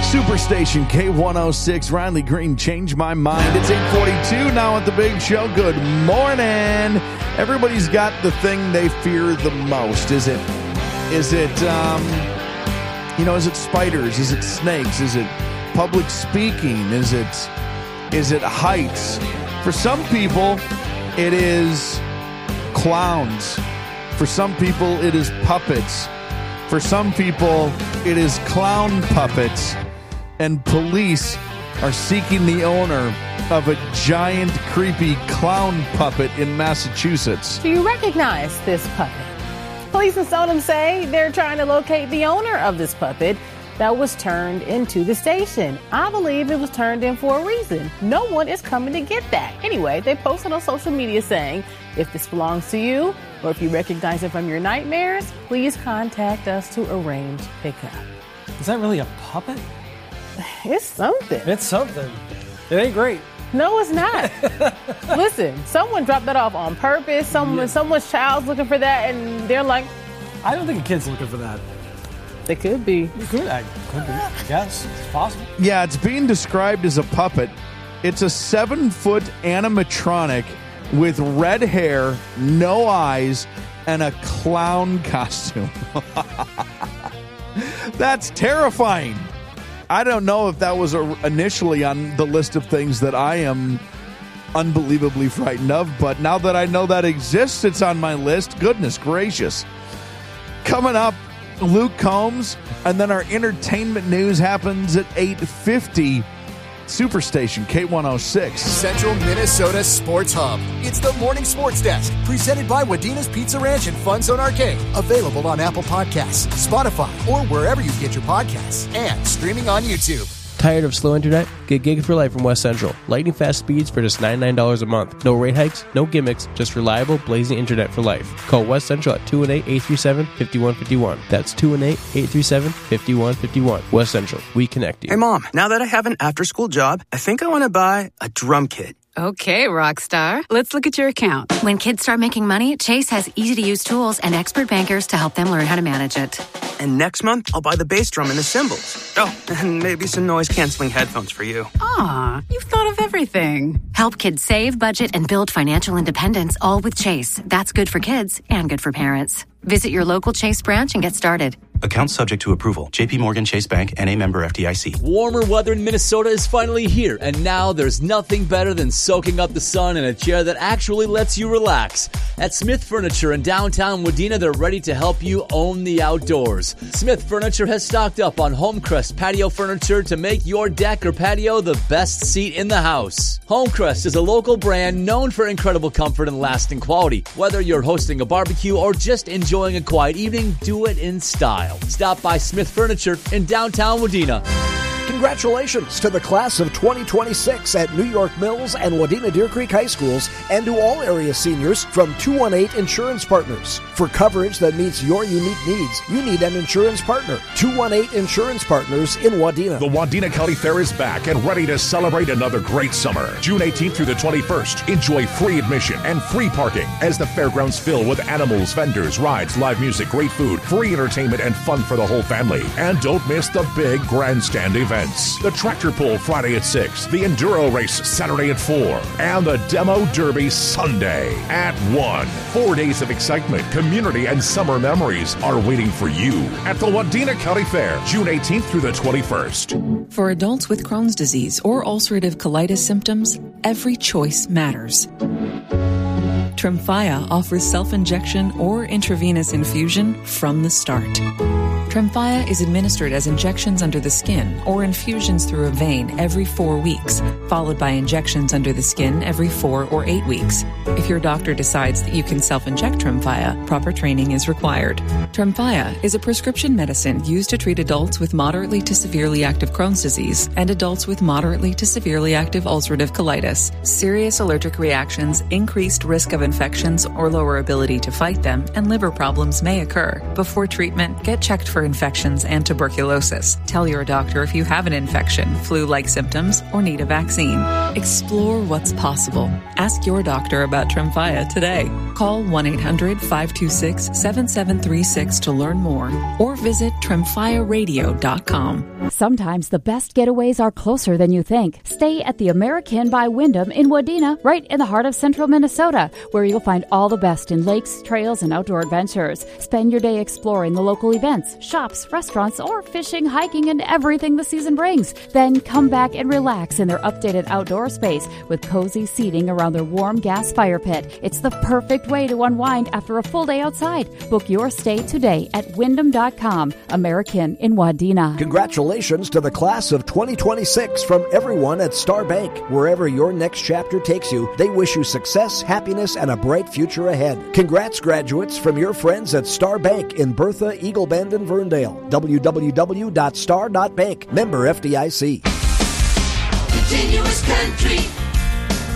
Superstation K106, Riley Green, Change My Mind. It's 8:42 now at the big show. Good morning. Everybody's got the thing they fear the most. Is it spiders? Is it snakes? Is it public speaking? Is it heights? For some people, it is clowns. For some people, it is puppets. For some people, it is clown puppets. And police are seeking the owner of a giant, creepy clown puppet in Massachusetts. Do you recognize this puppet? Police in Stoneham say they're trying to locate the owner of this puppet that was turned into the station. I believe it was turned in for a reason. No one is coming to get that. Anyway, they posted on social media saying, if this belongs to you, or if you recognize it from your nightmares, please contact us to arrange pickup. Is that really a puppet? It's something. It's something. It ain't great. No, it's not. Listen, someone dropped that off on purpose. Someone's child's looking for that, and they're like, I don't think a kid's looking for that. They could be. It could be. I guess. It's possible. Yeah, it's being described as a puppet. It's a 7-foot animatronic with red hair, no eyes, and a clown costume. That's terrifying. I don't know if that was initially on the list of things that I am unbelievably frightened of, but now that I know that exists, it's on my list. Goodness gracious. Coming up, Luke Combs, and then our entertainment news happens at 8:50. Superstation K106. Central Minnesota Sports Hub. It's the Morning Sports Desk, presented by Wadina's Pizza Ranch and Fun Zone Arcade. Available on Apple Podcasts, Spotify, or wherever you get your podcasts, and streaming on YouTube. Tired of slow internet? Get Gig for Life from West Central. Lightning fast speeds for just $99 a month. No rate hikes, no gimmicks, just reliable, blazing internet for life. Call West Central at 218-837-5151. That's 218-837-5151. West Central, we connect you. Hey, Mom, now that I have an after-school job, I think I want to buy a drum kit. Okay, Rockstar. Let's look at your account. When kids start making money, Chase has easy-to-use tools and expert bankers to help them learn how to manage it. And next month, I'll buy the bass drum and the cymbals. Oh, and maybe some noise-canceling headphones for you. Aw, you've thought of everything. Help kids save, budget, and build financial independence, all with Chase. That's good for kids and good for parents. Visit your local Chase branch and get started. Account subject to approval. J.P. Morgan Chase Bank, N.A. member FDIC. Warmer weather in Minnesota is finally here, and now there's nothing better than soaking up the sun in a chair that actually lets you relax. At Smith Furniture in downtown Wadena, they're ready to help you own the outdoors. Smith Furniture has stocked up on Homecrest patio furniture to make your deck or patio the best seat in the house. Homecrest is a local brand known for incredible comfort and lasting quality. Whether you're hosting a barbecue or just enjoying a quiet evening, do it in style. Stop by Smith Furniture in downtown Wadena. Congratulations to the class of 2026 at New York Mills and Wadena Deer Creek High Schools, and to all area seniors from 218 Insurance Partners. For coverage that meets your unique needs, you need an insurance partner. 218 Insurance Partners in Wadena. The Wadena County Fair is back and ready to celebrate another great summer. June 18th through the 21st. Enjoy free admission and free parking as the fairgrounds fill with animals, vendors, rides, live music, great food, free entertainment, and fun for the whole family. And don't miss the big grandstand events. The tractor pull Friday at 6, the enduro race Saturday at 4, and the demo derby Sunday at 1. 4 days of excitement, community, and summer memories are waiting for you at the Wadena County Fair, June 18th through the 21st. For adults with Crohn's disease or ulcerative colitis symptoms, every choice matters. Tremfya offers self-injection or intravenous infusion from the start. Tremfya is administered as injections under the skin or infusions through a vein every 4 weeks, followed by injections under the skin every 4 or 8 weeks. If your doctor decides that you can self-inject Tremfya, proper training is required. Tremfya is a prescription medicine used to treat adults with moderately to severely active Crohn's disease and adults with moderately to severely active ulcerative colitis. Serious allergic reactions, increased risk of infections or lower ability to fight them, and liver problems may occur. Before treatment, get checked for for infections and tuberculosis. Tell your doctor if you have an infection, flu-like symptoms, or need a vaccine. Explore what's possible. Ask your doctor about Tremfya today. Call 1-800-526-7736 to learn more or visit TremfyaRadio.com. Sometimes the best getaways are closer than you think. Stay at the American by Wyndham in Wadena, right in the heart of central Minnesota, where you'll find all the best in lakes, trails, and outdoor adventures. Spend your day exploring the local events, shops, restaurants, or fishing, hiking, and everything the season brings. Then come back and relax in their updated outdoor space with cozy seating around their warm gas fire pit. It's the perfect way to unwind after a full day outside. Book your stay today at Wyndham.com. American in Wadena. Congratulations to the class of 2026 from everyone at Star Bank. Wherever your next chapter takes you, they wish you success, happiness, and a bright future ahead. Congrats, graduates, from your friends at Star Bank in Bertha, Eagle Bend, and Verndale. www.star.bank. Member FDIC. Continuous country.